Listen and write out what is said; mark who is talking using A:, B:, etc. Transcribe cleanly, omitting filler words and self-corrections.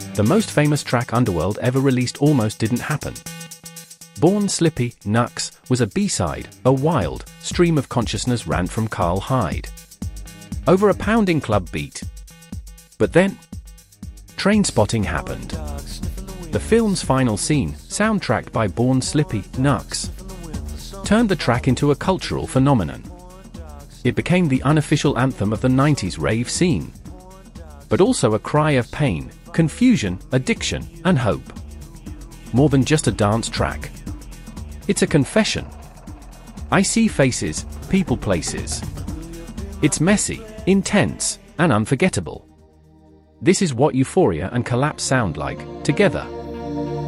A: The most famous track Underworld ever released almost didn't happen. Born Slippy, Nux, was a B-side, a wild, stream of consciousness rant from Carl Hyde. Over a pounding club beat. But then, Trainspotting happened. The film's final scene, soundtracked by Born Slippy, Nux, turned the track into a cultural phenomenon. It became the unofficial anthem of the 90s rave scene. But also a cry of pain, confusion, addiction, and hope. More than just a dance track. It's a confession. I see faces, people, places. It's messy, intense, and unforgettable. This is what Euphoria and Collapse sound like, together.